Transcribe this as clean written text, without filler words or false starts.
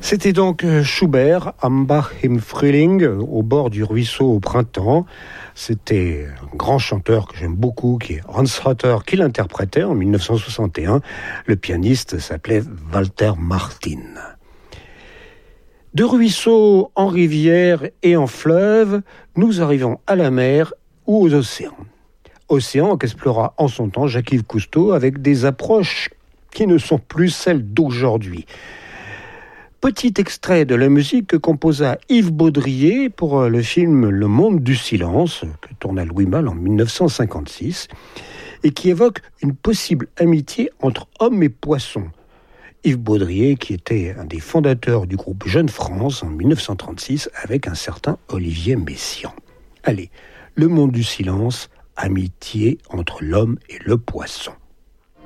C'était donc Schubert, Am Bach im Frühling, au bord du ruisseau au printemps. C'était un grand chanteur que j'aime beaucoup, qui est Hans Hotter, qui l'interprétait en 1961. Le pianiste s'appelait Walter Martin. De ruisseaux en rivière et en fleuve, nous arrivons à la mer ou aux océans. Océan qu'explora en son temps Jacques-Yves Cousteau avec des approches qui ne sont plus celles d'aujourd'hui. Petit extrait de la musique que composa Yves Baudrier pour le film Le Monde du Silence, que tourna Louis Malle en 1956, et qui évoque une possible amitié entre hommes et poissons. Yves Baudrier, qui était un des fondateurs du groupe Jeune France en 1936, avec un certain Olivier Messiaen. Allez, Le Monde du Silence, amitié entre l'homme et le poisson.